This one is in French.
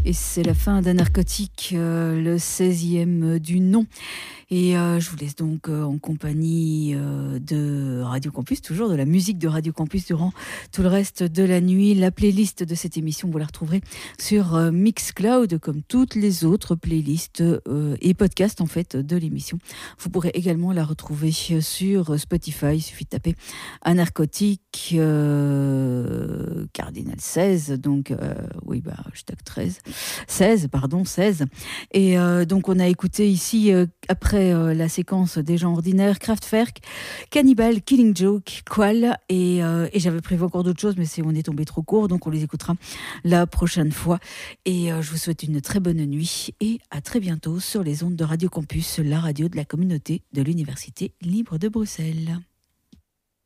Et c'est la fin d'un narcotique, le 16e du nom. Et je vous laisse donc en compagnie de Radio Campus, toujours de la musique de Radio Campus durant tout le reste de la nuit. La playlist de cette émission, vous la retrouverez sur Mixcloud, comme toutes les autres playlists et podcasts en fait de l'émission. Vous pourrez également la retrouver sur Spotify. Il suffit de taper un narcotique Cardinal 16, donc hashtag 16. Et donc on a écouté ici, après la séquence des gens ordinaires, Kraftwerk, Cannibal, Killing Joke, Qual, et j'avais prévu encore d'autres choses, mais on est tombé trop court, donc on les écoutera la prochaine fois. Et je vous souhaite une très bonne nuit, et à très bientôt sur les ondes de Radio Campus, la radio de la communauté de l'Université libre de Bruxelles.